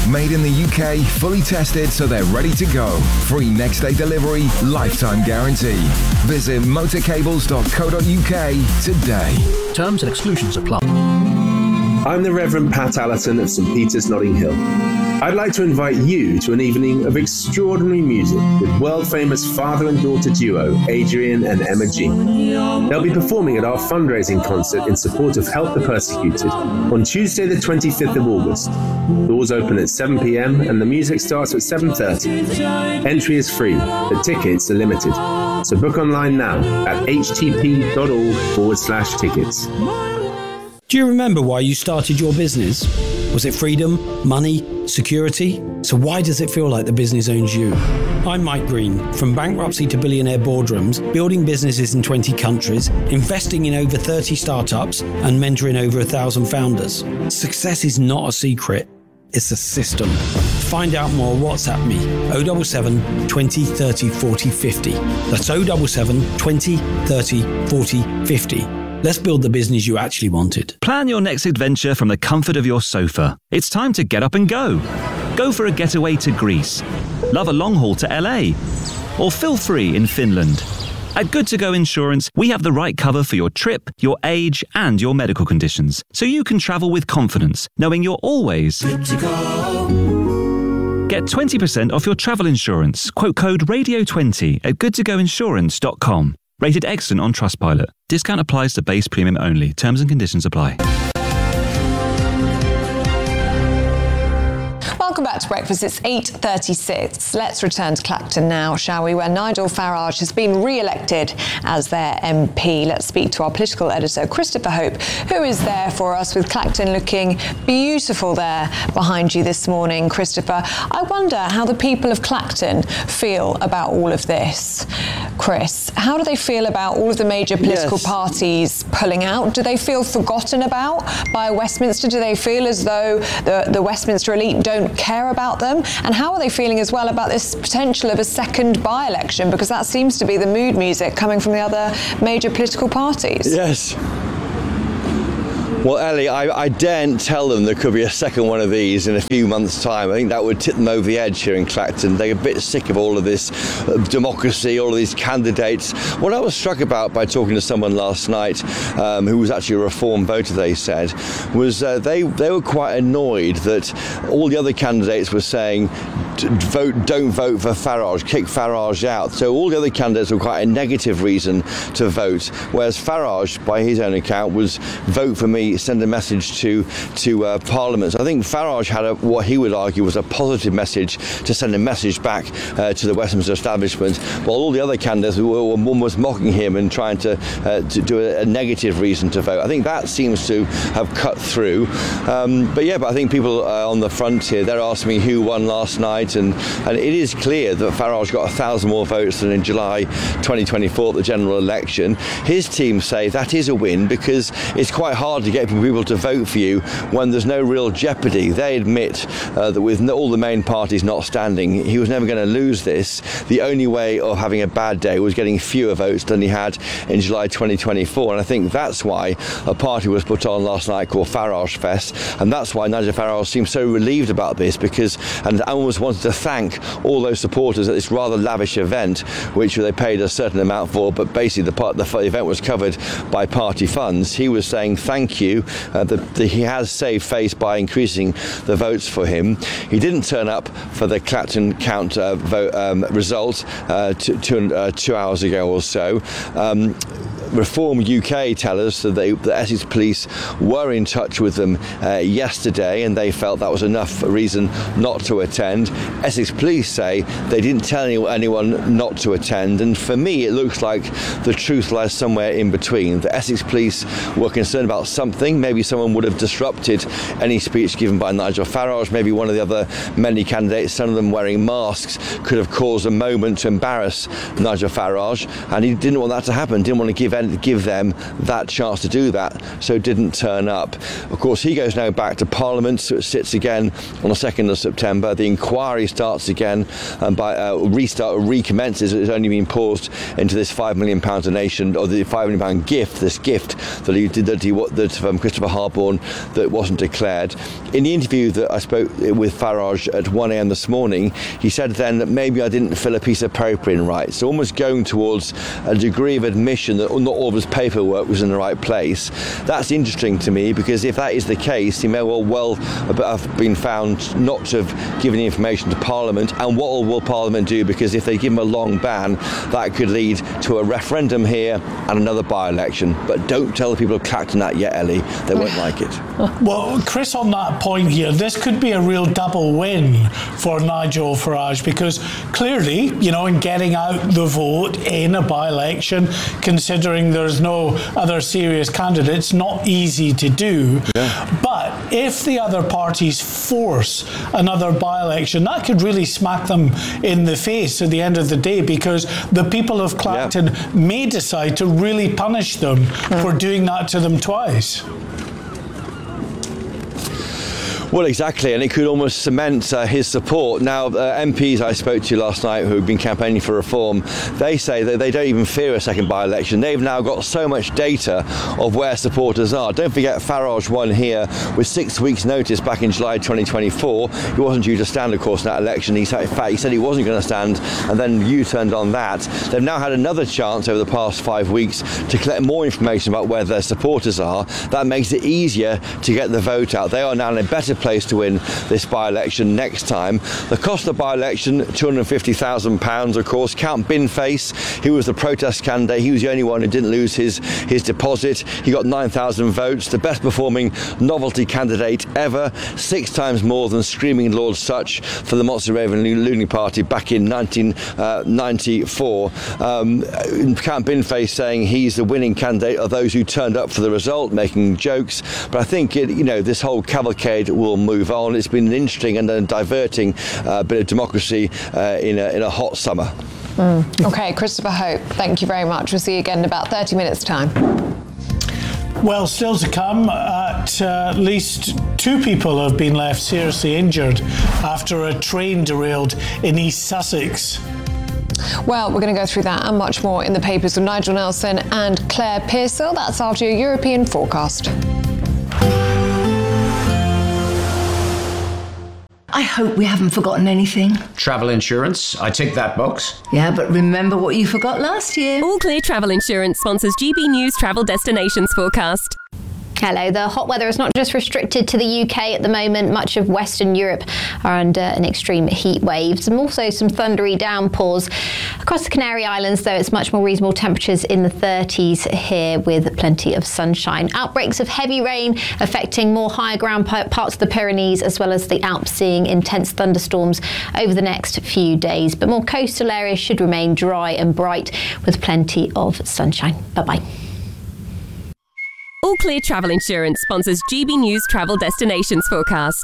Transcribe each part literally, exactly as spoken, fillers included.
Made in the U K, fully tested so they're ready to go. Free next day delivery, lifetime guarantee. Visit motorcables dot co dot uk today. Terms and exclusions apply. I'm the Reverend Pat Allison of St Peter's, Notting Hill. I'd like to invite you to an evening of extraordinary music with world-famous father and daughter duo Adrian and Emma G. They'll be performing at our fundraising concert in support of Help the Persecuted on Tuesday the twenty-fifth of August. Doors open at seven p.m. and the music starts at seven thirty. Entry is free, but tickets are limited. So book online now at htp.org forward slash tickets. Do you remember why you started your business? Was it freedom, money, security? So why does it feel like the business owns you? I'm Mike Green. From bankruptcy to billionaire boardrooms, building businesses in twenty countries, investing in over thirty startups, and mentoring over one thousand founders. Success is not a secret. It's a system. Find out more, WhatsApp me, oh seven seven, twenty, thirty, forty, fifty. That's oh seven seven, twenty, thirty, forty, fifty. Let's build the business you actually wanted. Plan your next adventure from the comfort of your sofa. It's time to get up and go. Go for a getaway to Greece. Love a long haul to L A. Or feel free in Finland. At Good To Go Insurance, we have the right cover for your trip, your age, and your medical conditions, so you can travel with confidence, knowing you're always good to go. Get twenty percent off your travel insurance. Quote code radio twenty at good to go insurance dot com. Rated excellent on Trustpilot. Discount applies to base premium only. Terms and conditions apply. Welcome back to Breakfast. It's eight thirty-six. Let's return to Clacton now, shall we, where Nigel Farage has been re-elected as their M P. Let's speak to our political editor, Christopher Hope, who is there for us with Clacton looking beautiful there behind you this morning. Christopher, I wonder how the people of Clacton feel about all of this. Chris, how do they feel about all of the major political yes. parties pulling out? Do they feel forgotten about by Westminster? Do they feel as though the, the Westminster elite don't care about them? And how are they feeling as well about this potential of a second by-election? Because that seems to be the mood music coming from the other major political parties. Yes. Well, Ellie, I, I daren't tell them there could be a second one of these in a few months' time. I think that would tip them over the edge here in Clacton. They're a bit sick of all of this uh, democracy, all of these candidates. What I was struck about by talking to someone last night, um, who was actually a Reform voter, they said, was uh, they, they were quite annoyed that all the other candidates were saying, vote, don't vote for Farage, kick Farage out. So all the other candidates were quite a negative reason to vote, whereas Farage, by his own account, was vote for me, send a message to to uh, Parliament. So I think Farage had a, what he would argue was a positive message to send a message back uh, to the Westminster establishment, while all the other candidates were, were almost mocking him and trying to, uh, to do a, a negative reason to vote. I think that seems to have cut through. Um, but yeah, but I think people uh, on the front here, they're asking me who won last night, and, and it is clear that Farage got a thousand more votes than in July twenty twenty-four, the general election. His team say that is a win because it's quite hard to get people to vote for you when there's no real jeopardy. They admit uh, that with all the main parties not standing, he was never going to lose this. The only way of having a bad day was getting fewer votes than he had in July twenty twenty-four, and I think that's why a party was put on last night called Farage Fest, and that's why Nigel Farage seems so relieved about this, because and almost wanted to thank all those supporters at this rather lavish event, which they paid a certain amount for, but basically the, part, the event was covered by party funds. He was saying thank you. Uh, the, the, he has saved face by increasing the votes for him. He didn't turn up for the Clacton count uh, vote um, result uh, two, two, uh, two hours ago or so. Um, Reform U K tell us that they, the Essex Police were in touch with them uh, yesterday, and they felt that was enough reason not to attend. Essex Police say they didn't tell any, anyone not to attend, and for me it looks like the truth lies somewhere in between. The Essex Police were concerned about something. Maybe someone would have disrupted any speech given by Nigel Farage. Maybe one of the other many candidates, some of them wearing masks, could have caused a moment to embarrass Nigel Farage, and he didn't want that to happen, didn't want to give give them that chance to do that, so didn't turn up. Of course, he goes now back to Parliament, so it sits again on the second of September. The inquiry inquiry starts again and by uh, restart or recommences, it's only been paused into this five million pounds donation, or the five million pound gift, this gift that he did, that, he, that from Christopher Harborne, that wasn't declared. In the interview that I spoke with Farage at one a.m. this morning, he said then that maybe I didn't fill a piece of paper in right. So almost going towards a degree of admission that not all of his paperwork was in the right place. That's interesting to me, because if that is the case, he may well well have been found not to have given the information to Parliament. And what will Parliament do? Because if they give him a long ban, that could lead to a referendum here and another by-election. But don't tell the people of Clacton that yet, Ellie. They won't like it. Well, Chris, on that point here, this could be a real double win for Nigel Farage, because clearly, you know, in getting out the vote in a by-election, considering there's no other serious candidates, not easy to do. Yeah. But if the other parties force another by-election, that could really smack them in the face at the end of the day, because the people of Clacton yeah. may decide to really punish them mm. for doing that to them twice. Well, exactly, and it could almost cement uh, his support. Now, uh, M Ps I spoke to last night who have been campaigning for reform, they say that they don't even fear a second by-election. They've now got so much data of where supporters are. Don't forget, Farage won here with six weeks' notice back in July twenty twenty-four. He wasn't due to stand, of course, in that election. He said, in fact, he said he wasn't going to stand, and then you turned on that. They've now had another chance over the past five weeks to collect more information about where their supporters are. That makes it easier to get the vote out. They are now in a better place to win this by-election next time. The cost of the by-election, two hundred fifty thousand pounds, of course. Count Binface, he was the protest candidate. He was the only one who didn't lose his, his deposit. He got nine thousand votes, the best performing novelty candidate ever, six times more than Screaming Lord Sutch for the Montse Raven Looning Party back in nineteen ninety-four. Um, Count Binface saying he's the winning candidate of those who turned up for the result, making jokes. But I think, it, you know, this whole cavalcade will move on. It's been an interesting and a diverting uh, bit of democracy uh, in, a, in a hot summer. Mm. OK, Christopher Hope, thank you very much. We'll see you again in about thirty minutes' time. Well, still to come, at uh, least two people have been left seriously injured after a train derailed in East Sussex. Well, we're going to go through that and much more in the papers with Nigel Nelson and Claire Pearsall. That's after your European forecast. I hope we haven't forgotten anything. Travel insurance, I tick that box. Yeah, but remember what you forgot last year. All Clear Travel Insurance sponsors G B News Travel Destinations Forecast. Hello. The hot weather is not just restricted to the U K at the moment. Much of Western Europe are under an extreme heat wave. And also some thundery downpours. Across the Canary Islands, though, it's much more reasonable temperatures in the thirties here with plenty of sunshine. Outbreaks of heavy rain affecting more higher ground parts of the Pyrenees as well as the Alps, seeing intense thunderstorms over the next few days. But more coastal areas should remain dry and bright with plenty of sunshine. Bye-bye. All Clear Travel Insurance sponsors G B News Travel Destinations Forecast.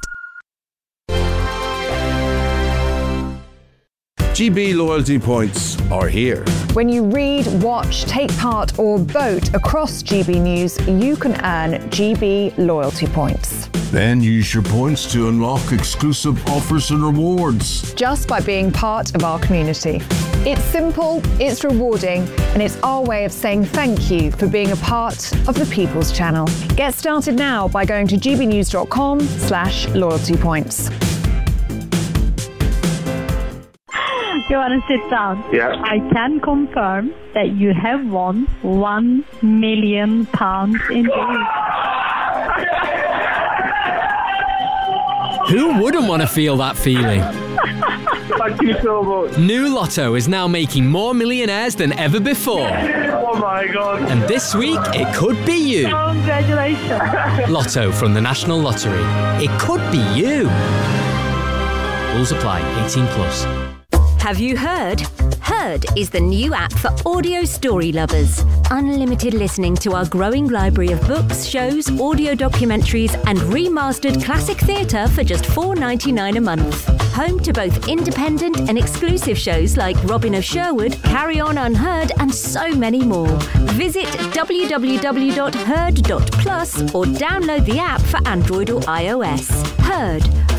G B loyalty points are here. When you read, watch, take part or vote across G B News, you can earn G B loyalty points. Then use your points to unlock exclusive offers and rewards. Just by being part of our community. It's simple, it's rewarding, and it's our way of saying thank you for being a part of the People's Channel. Get started now by going to gbnews.com slash loyalty points. You want to sit down? Yeah. I can confirm that you have won one million pounds in days. Who wouldn't want to feel that feeling? Thank you so much. New Lotto is now making more millionaires than ever before. Oh my God. And this week, it could be you. Congratulations. Lotto from the National Lottery. It could be you. Rules apply. eighteen plus. Have you heard? Heard is the new app for audio story lovers. Unlimited listening to our growing library of books, shows, audio documentaries and remastered classic theatre for just four dollars ninety-nine a month. Home to both independent and exclusive shows like Robin of Sherwood, Carry On Unheard and so many more. Visit w w w dot heard dot plus or download the app for Android or iOS. Heard. For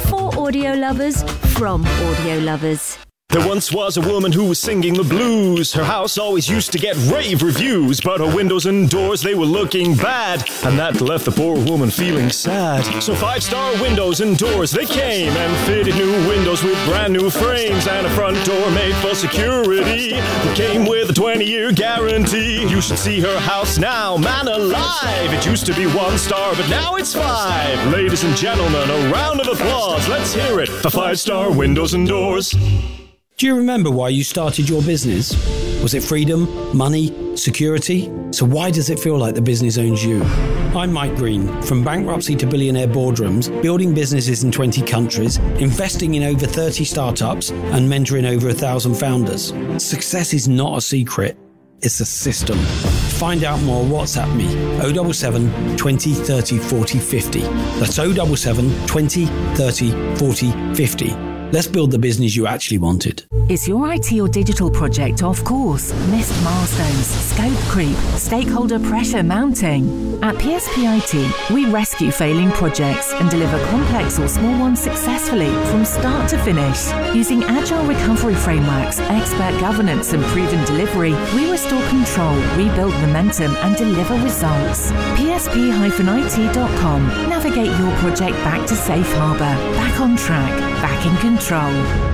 audio lovers from audio lovers. There once was a woman who was singing the blues. Her house always used to get rave reviews, but her windows and doors, they were looking bad, and that left the poor woman feeling sad. So five-star windows and doors, they came and fitted new windows with brand new frames and a front door made for security that came with a twenty-year guarantee. You should see her house now, man alive. It used to be one star, but now it's five. Ladies and gentlemen, a round of applause. Let's hear it for five-star windows and doors. Do you remember why you started your business? Was it freedom, money, security? So why does it feel like the business owns you? I'm Mike Green, from bankruptcy to billionaire boardrooms, building businesses in twenty countries, investing in over thirty startups, and mentoring over a thousand founders. Success is not a secret, it's a system. Find out more, WhatsApp me, oh seven seven, twenty, thirty, forty, fifty. That's oh seven seven, twenty, thirty, forty, fifty. Let's build the business you actually wanted. Is your I T or digital project off course? Missed milestones, scope creep, stakeholder pressure mounting? At P S P I T, we rescue failing projects and deliver complex or small ones successfully from start to finish. Using agile recovery frameworks, expert governance and proven delivery, we restore control, rebuild momentum and deliver results. P S P I T dot com. Navigate your project back to safe harbour, back on track, back in control. Control.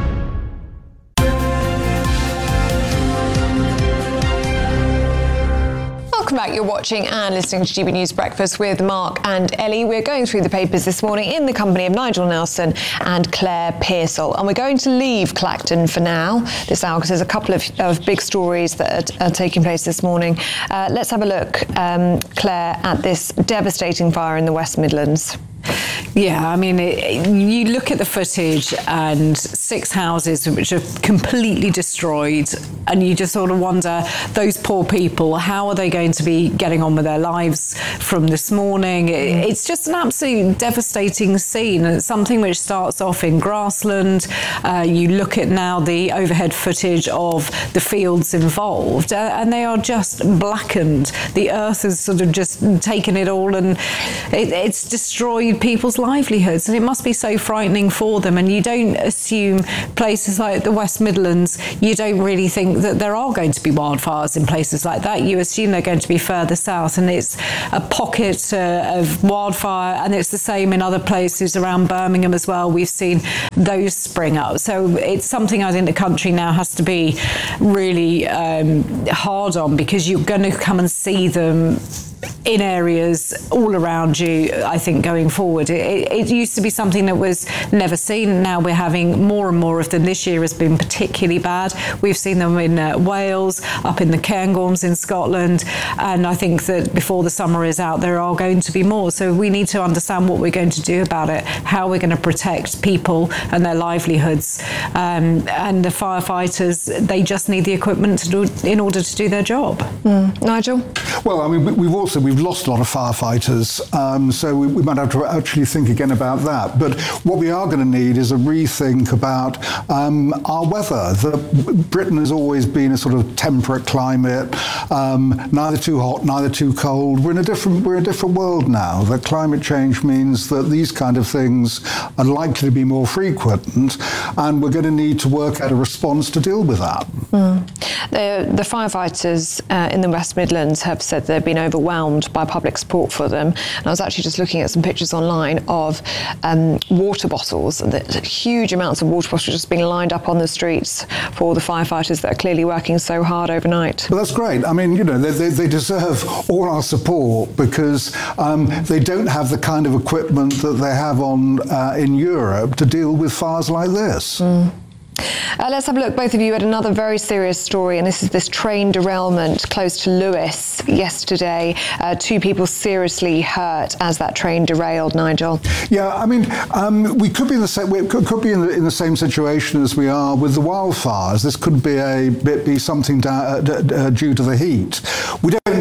Welcome back. You're watching and listening to G B News Breakfast with Mark and Ellie. We're going through the papers this morning in the company of Nigel Nelson and Claire Pearsall. And we're going to leave Clacton for now, this hour, because there's a couple of, of big stories that are, are taking place this morning. Uh, let's have a look, um, Claire, at this devastating fire in the West Midlands. Yeah, I mean, it, you look at the footage and six houses which are completely destroyed, and you just sort of wonder, those poor people, how are they going to be getting on with their lives from this morning? It, it's just an absolute devastating scene. It's something which starts off in grassland. Uh, you look at now the overhead footage of the fields involved, uh, and they are just blackened. The earth has sort of just taken it all, and it, it's destroyed people's livelihoods, and it must be so frightening for them. And you don't assume places like the West Midlands, you don't really think that there are going to be wildfires in places like that. You assume they're going to be further south, and it's a pocket uh, of wildfire, and it's the same in other places around Birmingham as well. We've seen those spring up. So it's something I think the country now has to be really um, hard on, because you're going to come and see them in areas all around you, I think, going forward. It, it used to be something that was never seen. Now we're having more and more of them. This year has been particularly bad. We've seen them in uh, Wales, up in the Cairngorms in Scotland, and I think that before the summer is out, there are going to be more. So we need to understand what we're going to do about it, how we're going to protect people and their livelihoods. Um, and the firefighters, they just need the equipment to do, in order to do their job. Mm. Nigel? Well, I mean, we've also we've lost a lot of firefighters, um, so we, we might have to actually think again about that. But what we are going to need is a rethink about um, our weather. The, Britain has always been a sort of temperate climate, um, neither too hot, neither too cold. We're in a different we're in a different world now. That climate change means that these kind of things are likely to be more frequent, and we're going to need to work out a response to deal with that. Mm. The, the firefighters uh, in the West Midlands have said they've been overwhelmed by public support for them. And I was actually just looking at some pictures online of um, water bottles, the huge amounts of water bottles just being lined up on the streets for all the firefighters that are clearly working so hard overnight. Well, that's great. I mean, you know, they, they, they deserve all our support, because um, they don't have the kind of equipment that they have on uh, in Europe to deal with fires like this. Mm. Uh, let's have a look. Both of you had another very serious story, and this is this train derailment close to Lewes yesterday. Uh, two people seriously hurt as that train derailed. Nigel. Yeah, I mean, um, we could be in the same. We could, could be in the, in the same situation as we are with the wildfires. This could be a be something da uh, d uh, due to the heat. We don't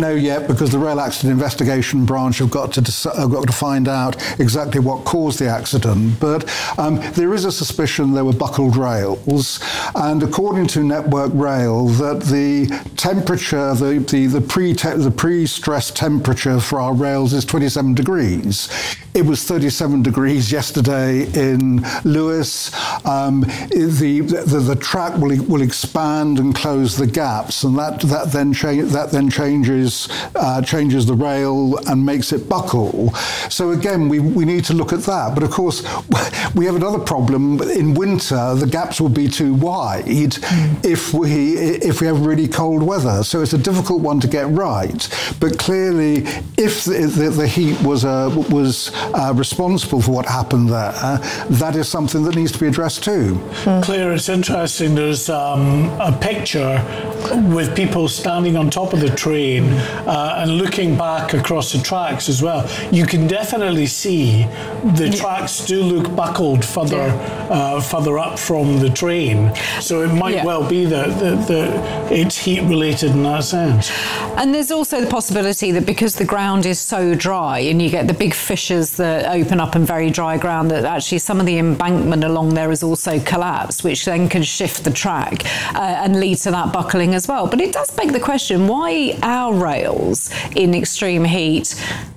know yet because the Rail Accident Investigation Branch have got to dec- have got to find out exactly what caused the accident. But um, there is a suspicion there were buckled rails, and according to Network Rail, that the temperature, the the the pre the pre-stress temperature for our rails is twenty-seven degrees. It was thirty-seven degrees yesterday in Lewes. Um, the, the the track will will expand and close the gaps, and that that then cha- that then changes uh, changes the rail and makes it buckle. So again, we we need to look at that. But of course, we have another problem. In winter, the gaps will be too wide mm. if we if we have really cold weather. So it's a difficult one to get right. But clearly, if the, the, the heat was uh, was uh, responsible for what happened there, uh, that is something that needs to be addressed too. Mm. Claire, it's interesting. There's um, a picture with people standing on top of the train uh, and looking back across the tracks as well. You can definitely see the yeah. tracks do look buckled further yeah. uh, further up from the train. So it might yeah. well be that, that, that it's heat related in that sense. And there's also the possibility that because the ground is so dry and you get the big fissures that open up in very dry ground, that actually some of the embankment along there is also collapsed, which then can shift the track uh, and lead to that buckling as well. But it does beg the question, why our rails in extreme heat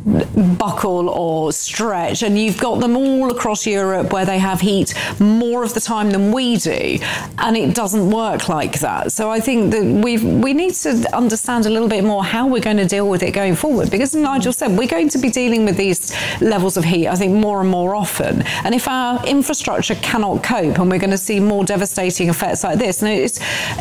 buckle or stretch, and you've got them all across Europe where they have heat more of the time than we do, and it doesn't work like that. So I think that we we need to understand a little bit more how we're going to deal with it going forward, because as Nigel said, we're going to be dealing with these levels of heat, I think, more and more often. And if our infrastructure cannot cope and we're going to see more devastating effects like this, and it's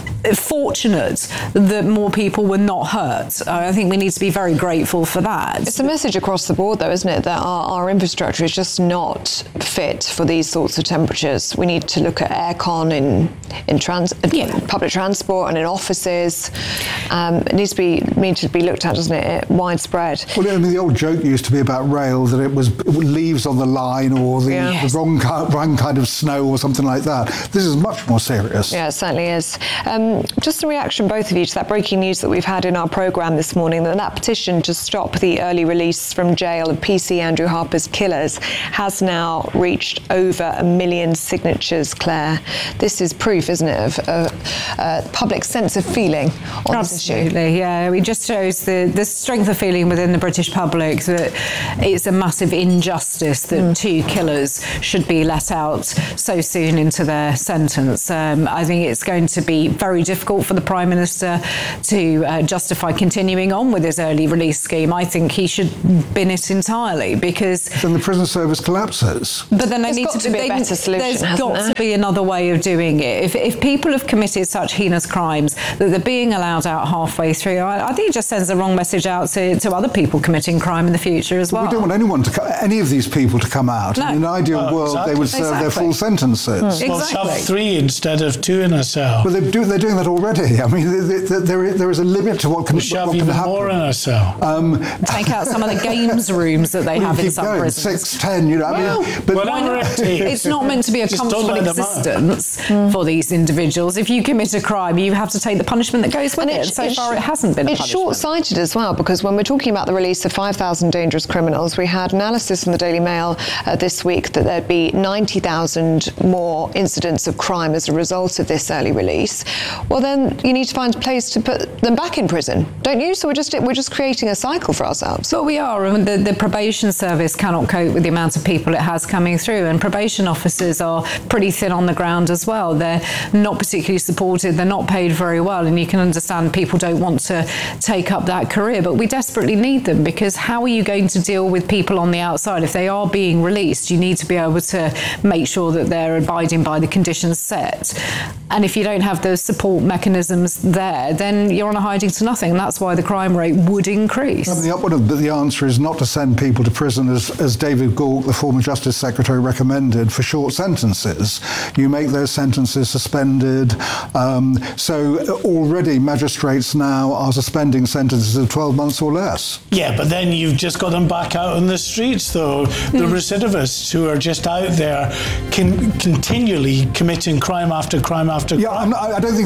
fortunate that more people were not hurt. I think we need to be very grateful for that. It's a message across the board, though, isn't it, that our, our infrastructure is just not fit for these sorts of temperatures. We need to look at aircon in in trans yeah. public transport and in offices. Um, it needs to be need to be looked at, doesn't it, widespread. Well, I mean, the old joke used to be about rail that it was leaves on the line or the, yeah. the wrong, kind, wrong kind of snow or something like that. This is much more serious. Yeah, it certainly is. Um, just a reaction, both of you, to that breaking news that we've had in our programme this morning, that that petition to stop the early release from jail of P C Andrew Harper's killers has now reached over a million signatures, Claire. This is proof, isn't it, of a, a public sense of feeling on Absolutely, this issue. Absolutely, yeah. It just shows the, the strength of feeling within the British public that it's a massive injustice that mm. two killers should be let out so soon into their sentence. Um, I think it's going to be very difficult for the Prime Minister to uh, justify continuing on with his early release scheme. I think he should bin it entirely, because then the prison service collapses. But then they there's need got to, to be they, a better solution. There's got there? to be another way of doing it. If, if people have committed such heinous crimes that they're being allowed out halfway through, I, I think it just sends the wrong message out to, to other people committing crime in the future as well. well we don't want anyone to co- any of these people to come out. No. In an ideal oh, world, exactly. they would serve exactly. their full sentences. Mm. Well, Exactly. have three instead of two in a cell. Well, they're, do, they're doing that already. I mean, they, they, there, there is a limit to what can, we shove what can even happen. more in a cell. Um, Take out some of the games rooms that they well, have in keep some going. prisons. Six, ten, you know. Well, I mean, but whatever it takes. It's not meant to be a Just comfortable don't let them existence mm. for these individuals. If you commit a crime, you have to take the punishment that goes with And it. it, So it, far, it hasn't been a It's punishment. short-sighted as well, because when we're talking about the release of five thousand dangerous criminals, we had analysis in the Daily Mail uh, this week that there'd be ninety thousand more incidents of crime as a result of this early release. Well, then you need to find a place to put them back in prison, don't you? So we're just we're just creating a cycle for ourselves. Well, we are. And the, the probation service cannot cope with the amount of people it has coming through, and probation officers are pretty thin on the ground as well. They're not particularly supported, they're not paid very well, and you can understand people don't want to take up that career, but we desperately need them, because how are you going to deal with people on the outside? If they are being released, you need to be able to make sure that they're abiding by the conditions set. And if you don't have those support mechanisms there, then you're on a hiding to nothing, and that's why the crime rate would increase. I mean, the, upward, the answer is not to send people to prison, as, as David Gauke, the former Justice Secretary, recommended, for short sentences. You make those sentences suspended. Um, so already magistrates now are suspending sentences of twelve months or less. Yeah, but then you've just got them back out on the streets, though. The mm. recidivists who are just out there can continually committing crime after crime after yeah, crime. Yeah, I don't think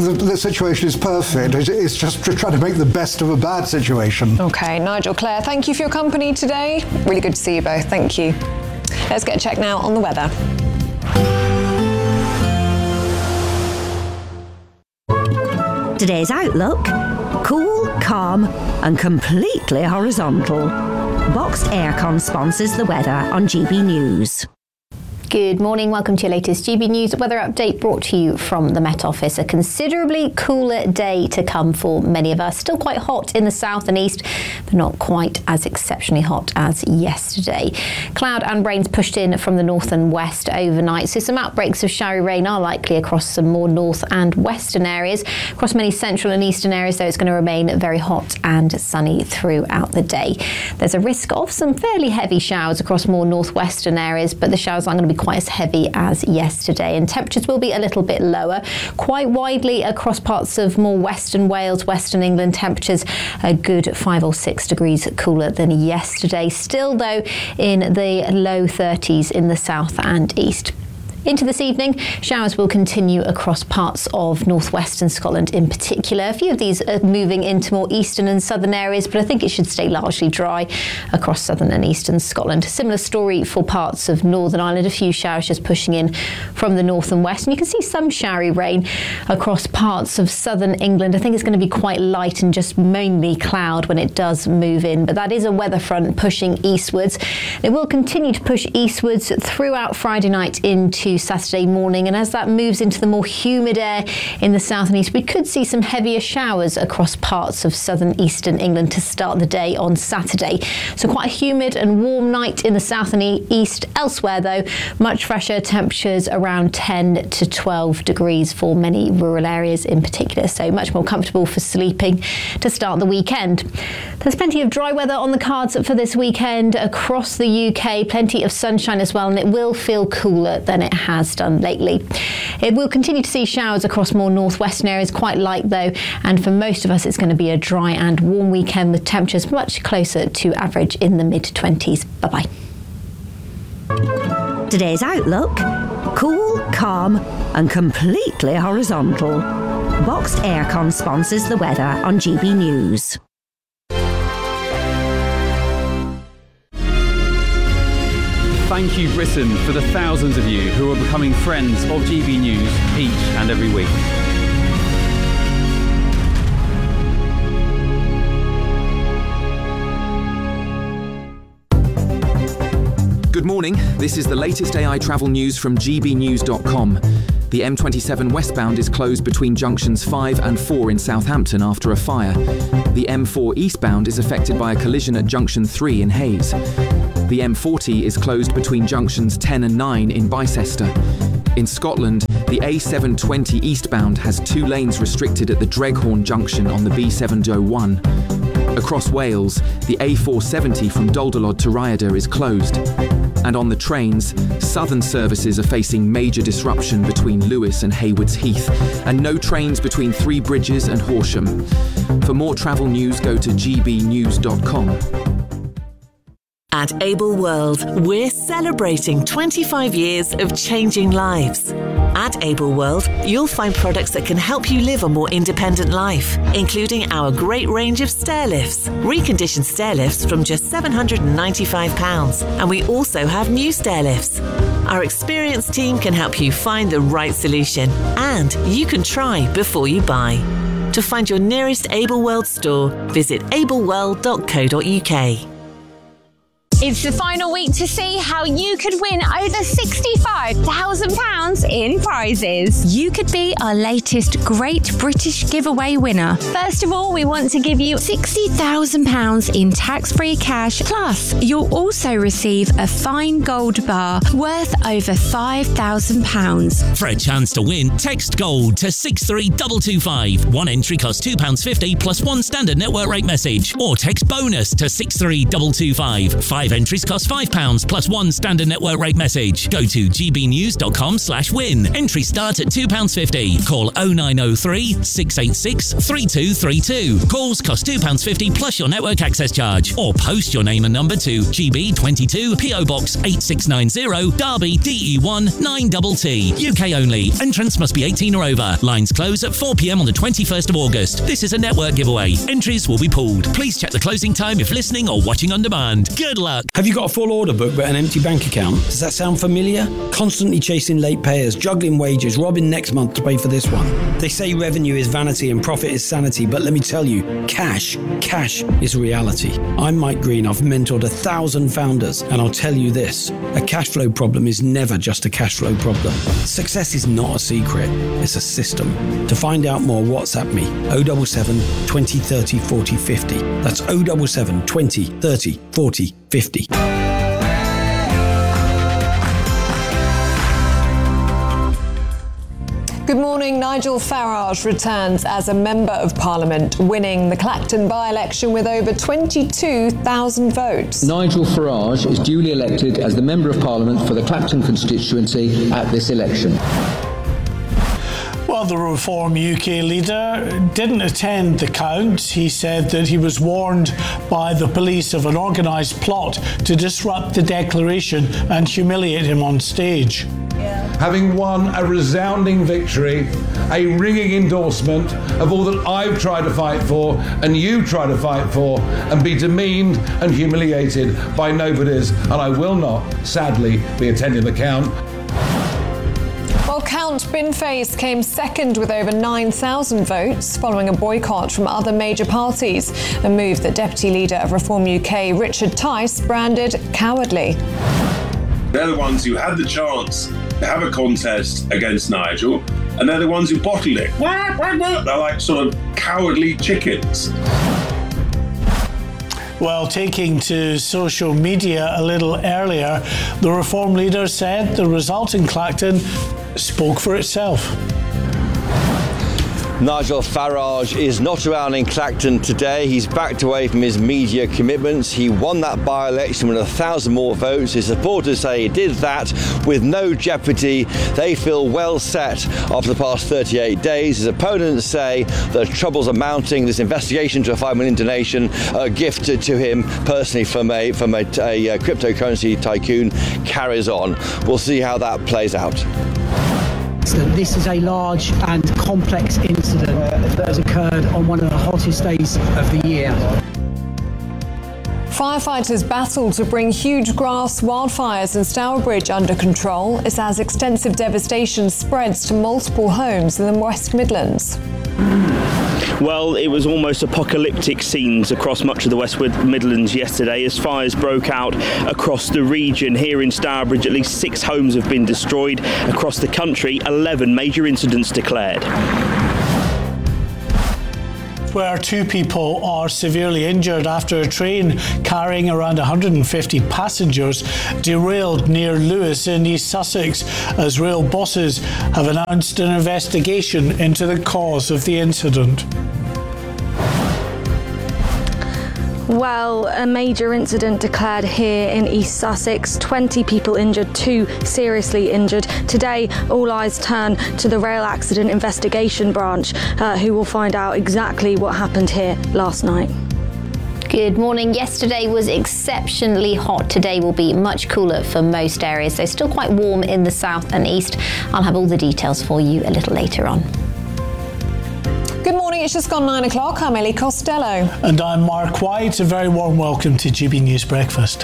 the, the situation is perfect. It's, it's just to try to make the best of a bad situation. Okay, Nigel, Claire, thank you for your company today. Really good to see you both. Thank you. Let's get a check now on the weather. Today's outlook: cool, calm and completely horizontal. Boxed Aircon sponsors the weather on G B News. Good morning, welcome to your latest G B News weather update brought to you from the Met Office. A considerably cooler day to come for many of us. Still quite hot in the south and east, but not quite as exceptionally hot as yesterday. Cloud and rains pushed in from the north and west overnight, so some outbreaks of showery rain are likely across some more north and western areas. Across many central and eastern areas, though, it's going to remain very hot and sunny throughout the day. There's a risk of some fairly heavy showers across more northwestern areas, but the showers aren't going to be quite as heavy as yesterday, and temperatures will be a little bit lower quite widely across parts of more western Wales, western England. Temperatures a good five or six degrees cooler than yesterday, still though in the low thirties in the south and east. Into this evening, showers will continue across parts of northwestern Scotland in particular. A few of these are moving into more eastern and southern areas, but I think it should stay largely dry across southern and eastern Scotland. Similar story for parts of Northern Ireland. A few showers just pushing in from the north and west. And you can see some showery rain across parts of southern England. I think it's going to be quite light and just mainly cloud when it does move in. But that is a weather front pushing eastwards. It will continue to push eastwards throughout Friday night into Saturday morning, and as that moves into the more humid air in the south and east, we could see some heavier showers across parts of southern eastern England to start the day on Saturday. So quite a humid and warm night in the south and east. Elsewhere though, much fresher temperatures around ten to twelve degrees for many rural areas in particular, so much more comfortable for sleeping to start the weekend. There's plenty of dry weather on the cards for this weekend across the U K, plenty of sunshine as well, and it will feel cooler than it has done lately. It will continue to see showers across more northwestern areas, quite light though, and for most of us it's going to be a dry and warm weekend with temperatures much closer to average in the mid twenties. Bye bye. Today's outlook: cool, calm and completely horizontal. Boxed Aircon sponsors the weather on G B News. Thank you, Britain, for the thousands of you who are becoming friends of G B News each and every week. Good morning. This is the latest A I travel news from G B news dot com. The M twenty-seven westbound is closed between junctions five and four in Southampton after a fire. The M four eastbound is affected by a collision at junction three in Hayes. The M forty is closed between junctions ten and nine in Bicester. In Scotland, the A seven twenty eastbound has two lanes restricted at the Dreghorn junction on the B seven oh one. Across Wales, the A four seventy from Doldalod to Rhyadr is closed. And on the trains, southern services are facing major disruption between Lewes and Haywards Heath, and no trains between Three Bridges and Horsham. For more travel news, go to G B news dot com. At Able World, we're celebrating twenty-five years of changing lives. At Able World, you'll find products that can help you live a more independent life, including our great range of stair lifts, reconditioned stair lifts from just seven hundred ninety-five pounds, and we also have new stair lifts. Our experienced team can help you find the right solution, and you can try before you buy. To find your nearest Able World store, visit able world dot co dot U K. It's the final week to see how you could win over sixty-five thousand pounds in prizes. You could be our latest Great British Giveaway winner. First of all, we want to give you sixty thousand pounds in tax-free cash. Plus, you'll also receive a fine gold bar worth over five thousand pounds. For a chance to win, text GOLD to six three two two five. One entry costs two pounds fifty plus one standard network rate message. Or text BONUS to six three two two five. Five Five entries cost five pounds plus one standard network rate message. Go to gbnews.com slash win. Entries start at two pounds fifty. Call oh nine oh three, six eight six, three two three two. Calls cost two pounds fifty plus your network access charge. Or post your name and number to G B twenty-two, P O Box eight six nine zero, Derby, D E one nine T T. U K only. Entrance must be eighteen or over. Lines close at four p m on the twenty-first of August. This is a network giveaway. Entries will be pulled. Please check the closing time if listening or watching on demand. Good luck. Have you got a full order book but an empty bank account? Does that sound familiar? Constantly chasing late payers, juggling wages, robbing next month to pay for this one. They say revenue is vanity and profit is sanity, but let me tell you, cash, cash is reality. I'm Mike Green. I've mentored a thousand founders, and I'll tell you this, a cash flow problem is never just a cash flow problem. Success is not a secret, it's a system. To find out more, WhatsApp me, oh seven seven, twenty, thirty, forty, fifty. That's oh seven seven, twenty, thirty, forty, fifty. Good morning. Nigel Farage returns as a Member of Parliament, winning the Clacton by-election with over twenty-two thousand votes. Nigel Farage is duly elected as the Member of Parliament for the Clacton constituency at this election. Well, the Reform U K leader didn't attend the count. He said that he was warned by the police of an organised plot to disrupt the declaration and humiliate him on stage. Having won a resounding victory, a ringing endorsement of all that I've tried to fight for and you try to fight for, and be demeaned and humiliated by nobodies, and I will not, sadly, be attending the count. Well, Count Binface came second with over nine thousand votes following a boycott from other major parties, a move that Deputy Leader of Reform U K, Richard Tice, branded cowardly. They're the ones who had the chance to have a contest against Nigel, and they're the ones who bottled it. They're like sort of cowardly chickens. Well, taking to social media a little earlier, the Reform leader said the result in Clacton spoke for itself. Nigel Farage is not around in Clacton today. He's backed away from his media commitments. He won that by-election with a thousand more votes. His supporters say he did that with no jeopardy. They feel well set after the past thirty-eight days. His opponents say the troubles are mounting. This investigation to a five million donation, a gift to, to him personally from a from a, a, a cryptocurrency tycoon, carries on. We'll see how that plays out. This is a large and complex incident that has occurred on one of the hottest days of the year. Firefighters battle to bring huge grass wildfires in Stourbridge under control. It's as extensive devastation spreads to multiple homes in the West Midlands. Well, it was almost apocalyptic scenes across much of the West Midlands yesterday as fires broke out across the region. Here in Stourbridge, at least six homes have been destroyed. Across the country, eleven major incidents declared. Where two people are severely injured after a train carrying around one hundred fifty passengers derailed near Lewes in East Sussex, as rail bosses have announced an investigation into the cause of the incident. Well, a major incident declared here in East Sussex. twenty people injured, two seriously injured. Today, all eyes turn to the Rail Accident Investigation Branch, uh, who will find out exactly what happened here last night. Good morning. Yesterday was exceptionally hot. Today will be much cooler for most areas, so still quite warm in the south and east. I'll have all the details for you a little later on. Good morning, it's just gone nine o'clock. I'm Ellie Costello. And I'm Mark White. A very warm welcome to G B News Breakfast.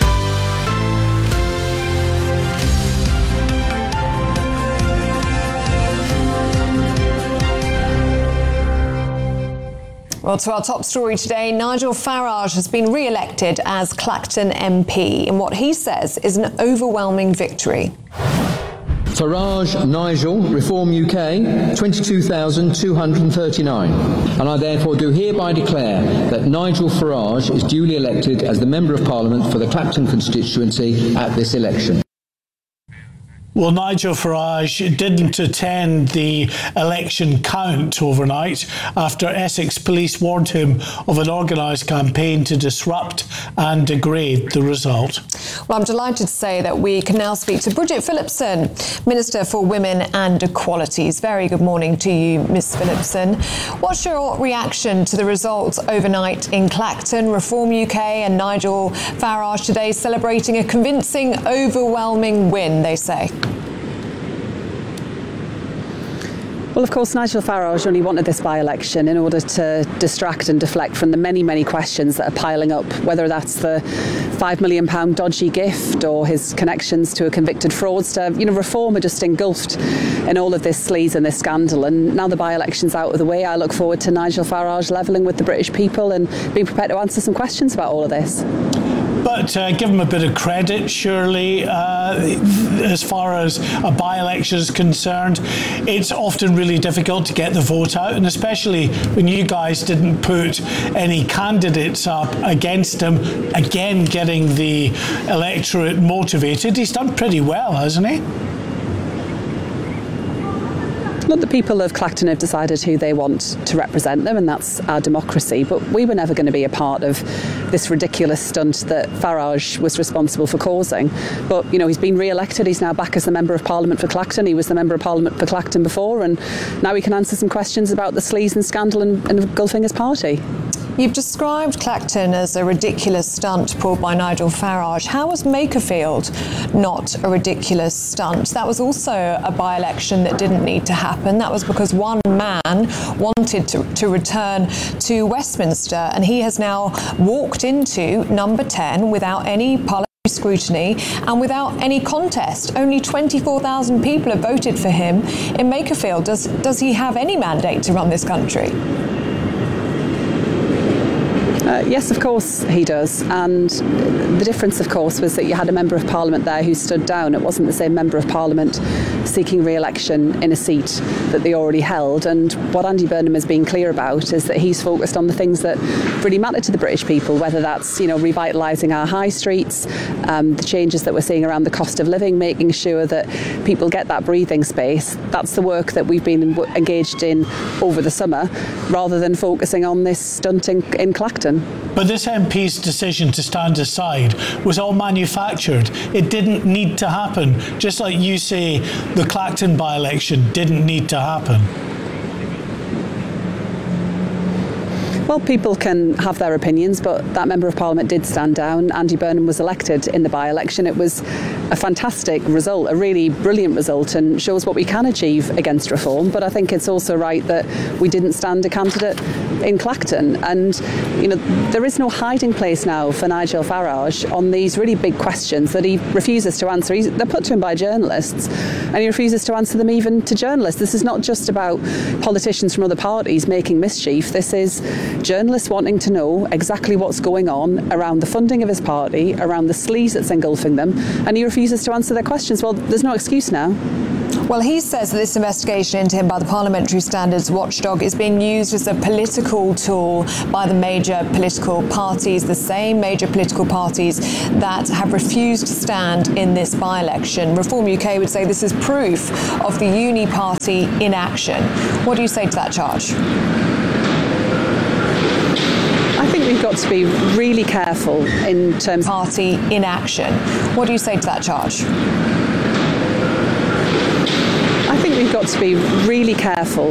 Well, to our top story today, Nigel Farage has been re-elected as Clacton M P in what he says is an overwhelming victory. Farage Nigel, Reform U K, twenty-two thousand two hundred thirty-nine. And I therefore do hereby declare that Nigel Farage is duly elected as the Member of Parliament for the Clacton constituency at this election. Well, Nigel Farage didn't attend the election count overnight after Essex police warned him of an organised campaign to disrupt and degrade the result. Well, I'm delighted to say that we can now speak to Bridget Phillipson, Minister for Women and Equalities. Very good morning to you, Miz Phillipson. What's your reaction to the results overnight in Clacton? Reform U K and Nigel Farage today celebrating a convincing, overwhelming win, they say. Well, of course, Nigel Farage only wanted this by-election in order to distract and deflect from the many, many questions that are piling up, whether that's the five million pounds dodgy gift or his connections to a convicted fraudster. You know, Reform are just engulfed in all of this sleaze and this scandal. And now the by-election's out of the way, I look forward to Nigel Farage levelling with the British people and being prepared to answer some questions about all of this. But uh, give him a bit of credit, surely, uh, as far as a by-election is concerned. It's often really difficult to get the vote out, and especially when you guys didn't put any candidates up against him, again getting the electorate motivated. He's done pretty well, hasn't he? Look, the people of Clacton have decided who they want to represent them, and that's our democracy. But we were never going to be a part of this ridiculous stunt that Farage was responsible for causing. But, you know, he's been re-elected. He's now back as the Member of Parliament for Clacton. He was the Member of Parliament for Clacton before, and now he can answer some questions about the sleaze and scandal and, and engulfing his party. You've described Clacton as a ridiculous stunt pulled by Nigel Farage. How was Makerfield not a ridiculous stunt? That was also a by-election that didn't need to happen. That was because one man wanted to, to return to Westminster, and he has now walked into number ten without any parliamentary scrutiny and without any contest. Only twenty-four thousand people have voted for him in Makerfield. Does, does he have any mandate to run this country? Uh, yes, of course he does. And the difference, of course, was that you had a Member of Parliament there who stood down. It wasn't the same Member of Parliament seeking re-election in a seat that they already held. And what Andy Burnham has been clear about is that he's focused on the things that really matter to the British people, whether that's, you know, revitalising our high streets, um, the changes that we're seeing around the cost of living, making sure that people get that breathing space. That's the work that we've been engaged in over the summer, rather than focusing on this stunt in, in Clacton. But this M P's decision to stand aside was all manufactured. It didn't need to happen. Just like you say, the Clacton by-election didn't need to happen. Well, people can have their opinions, but that Member of Parliament did stand down. Andy Burnham was elected in the by-election. It was a fantastic result, a really brilliant result, and shows what we can achieve against Reform. But I think it's also right that we didn't stand a candidate in Clacton. And, you know, there is no hiding place now for Nigel Farage on these really big questions that he refuses to answer. He's, they're put to him by journalists, and he refuses to answer them even to journalists. This is not just about politicians from other parties making mischief. This is journalists wanting to know exactly what's going on around the funding of his party, around the sleaze that's engulfing them, and he refuses to answer their questions. Well, there's no excuse now. Well, he says that this investigation into him by the Parliamentary Standards Watchdog is being used as a political tool by the major political parties, the same major political parties that have refused to stand in this by-election. Reform U K would say this is proof of the Uni Party in action. What do you say to that charge? I think we've got to be really careful in terms of party inaction. What do you say to that charge? I think we've got to be really careful